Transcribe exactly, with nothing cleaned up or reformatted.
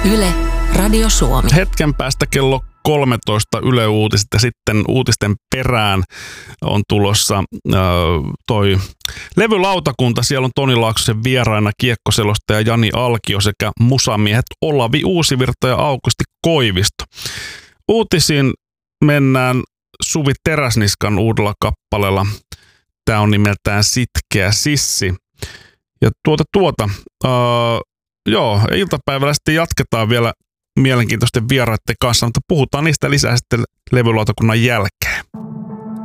Yle, Radio Suomi. Hetken päästä kello kolmetoista Yle Uutiset ja sitten uutisten perään on tulossa äh, toi levylautakunta. Siellä on Toni Laaksosen vieraina kiekkoselostaja Jani Alkio sekä musamiehet Olavi Uusivirta ja Aukusti Koivisto. Uutisiin mennään Suvi Teräsniskan uudella kappaleella. Tämä on nimeltään Sitkeä sissi. Ja tuota tuota, äh, joo, iltapäivällä sitten jatketaan vielä mielenkiintoisten vieraiden kanssa, mutta puhutaan niistä lisää sitten levylautakunnan jälkeen.